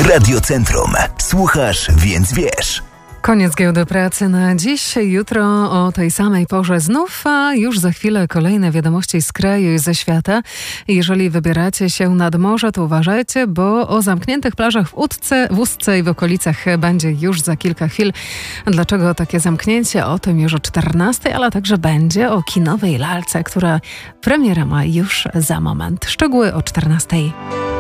Radiocentrum. Słuchasz, więc wiesz. Koniec giełdy pracy na dziś. Jutro o tej samej porze znów, a już za chwilę kolejne wiadomości z kraju i ze świata. Jeżeli wybieracie się nad morze, to uważajcie, bo o zamkniętych plażach w Ustce i w okolicach będzie już za kilka chwil. Dlaczego takie zamknięcie? O tym już o 14, ale także będzie o kinowej lalce, która premiera ma już za moment. Szczegóły o 14.